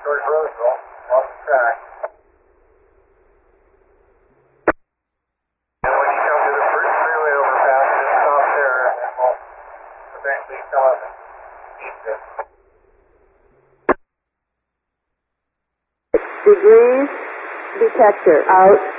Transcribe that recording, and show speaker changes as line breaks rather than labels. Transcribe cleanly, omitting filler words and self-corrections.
towards Roseville, off the track. And when you come to the first freeway overpass, just stop there and then we'll eventually come up and east it.
Degrees detector out.